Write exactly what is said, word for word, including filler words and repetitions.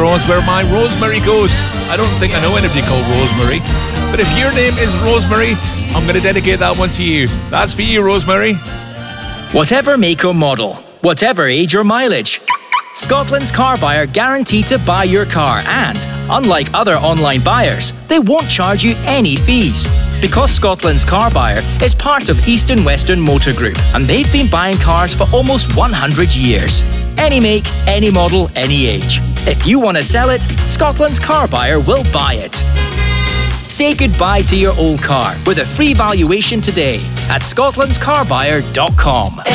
draws where my Rosemary goes. I don't think I know anybody called Rosemary, but if your name is Rosemary, I'm going to dedicate that one to you. That's for you, Rosemary. Whatever make or model, whatever age or mileage, Scotland's Car Buyer guarantee to buy your car, and, unlike other online buyers, they won't charge you any fees. Because Scotland's Car Buyer is part of East and Western Motor Group, and they've been buying cars for almost one hundred years. Any make, any model, any age. If you want to sell it, Scotland's Car Buyer will buy it. Say goodbye to your old car with a free valuation today at scotlands car buyer dot com.